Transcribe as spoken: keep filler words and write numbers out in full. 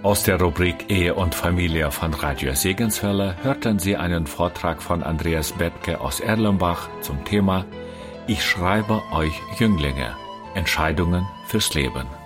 Aus der Rubrik Ehe und Familie von Radio Segenswelle hörten Sie einen Vortrag von Andreas Bethke aus Erlenbach zum Thema Ich schreibe euch Jünglinge, Entscheidungen fürs Leben.